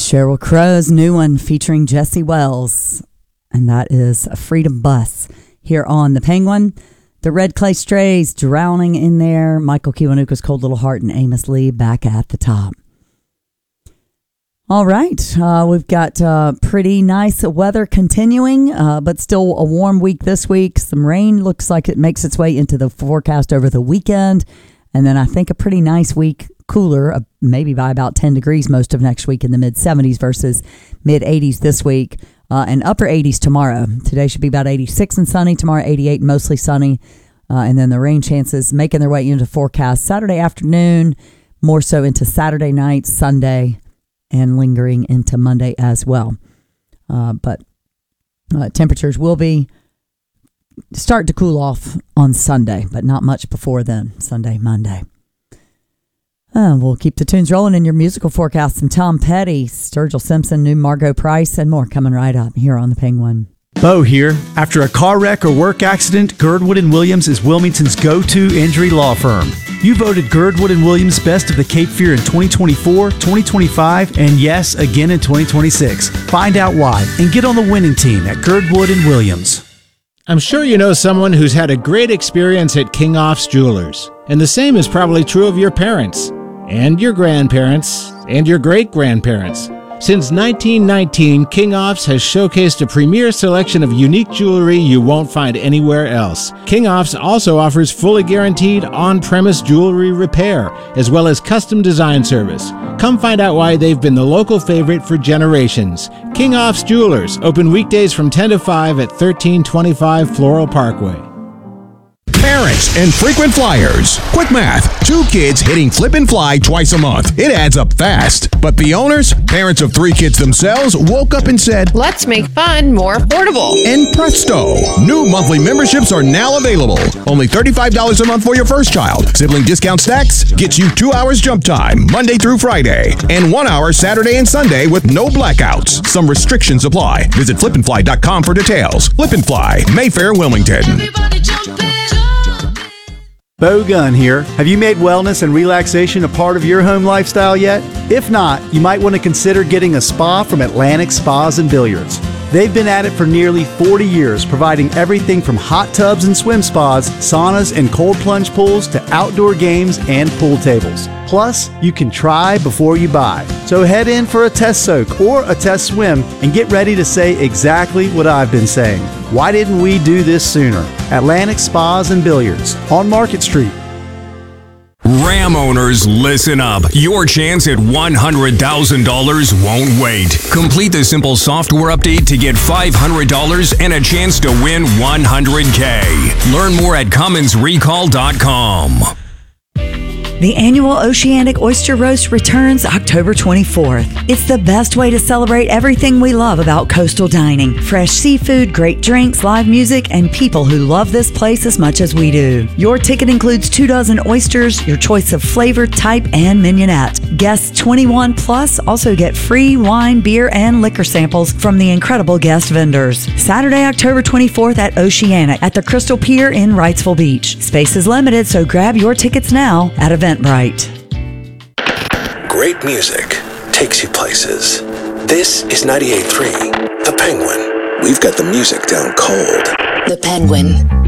Sheryl Crow's new one featuring Jesse Wells, and that is Freedom Bus here on The Penguin. The Red Clay Strays, Drowning in There, Michael Kiwanuka's Cold Little Heart, and Amos Lee back at the top. All right, we've got pretty nice weather continuing, but still a warm week this week. Some rain looks like it makes its way into the forecast over the weekend, and then I think a pretty nice week, cooler, maybe by about 10 degrees most of next week in the mid-70s versus mid-80s this week, and upper 80s tomorrow. Today should be about 86 and sunny, tomorrow 88 and mostly sunny, and then the rain chances making their way into forecast Saturday afternoon, more so into Saturday night, Sunday, and lingering into Monday as well. But temperatures will start to cool off on Sunday, but not much before then, Sunday, Monday. We'll keep the tunes rolling in your musical forecast. Some Tom Petty, Sturgill Simpson, new Margot Price, and more coming right up here on The Penguin. Bo here. After a car wreck or work accident, Girdwood & Williams is Wilmington's go-to injury law firm. You voted Girdwood & Williams Best of the Cape Fear in 2024, 2025, and yes, again in 2026. Find out why and get on the winning team at Girdwood & Williams. I'm sure you know someone who's had a great experience at King Off's Jewelers, and the same is probably true of your parents, and your grandparents, and your great-grandparents. Since 1919, King Off's has showcased a premier selection of unique jewelry you won't find anywhere else. King Off's also offers fully guaranteed on-premise jewelry repair, as well as custom design service. Come find out why they've been the local favorite for generations. King Off's Jewelers, open weekdays from 10 to 5 at 1325 Floral Parkway. Parents and frequent flyers. Quick math. 2 kids hitting flip and fly twice a month. It adds up fast. But the owners, parents of 3 kids themselves, woke up and said, let's make fun more affordable. And presto, new monthly memberships are now available. Only $35 a month for your first child. Sibling discount stacks gets you 2 hours jump time, Monday through Friday, and 1 hour Saturday and Sunday with no blackouts. Some restrictions apply. Visit flipandfly.com for details. Flip and Fly, Mayfair, Wilmington. Bo Gunn here. Have you made wellness and relaxation a part of your home lifestyle yet? If not, you might want to consider getting a spa from Atlantic Spas and Billiards. They've been at it for nearly 40 years, providing everything from hot tubs and swim spas, saunas and cold plunge pools to outdoor games and pool tables. Plus, you can try before you buy. So head in for a test soak or a test swim and get ready to say exactly what I've been saying. Why didn't we do this sooner? Atlantic Spas and Billiards on Market Street. Ram owners, listen up. Your chance at $100,000 won't wait. Complete the simple software update to get $500 and a chance to win $100K. Learn more at CummonsRecall.com. The annual Oceanic Oyster Roast returns October 24th. It's the best way to celebrate everything we love about coastal dining. Fresh seafood, great drinks, live music, and people who love this place as much as we do. Your ticket includes 2 dozen oysters, your choice of flavor, type, and mignonette. Guests 21 plus also get free wine, beer, and liquor samples from the incredible guest vendors. Saturday, October 24th at Oceanic at the Crystal Pier in Wrightsville Beach. Space is limited, so grab your tickets now at Eventbrite. Great music takes you places. This is 98.3, The Penguin. We've got the music down cold. The Penguin.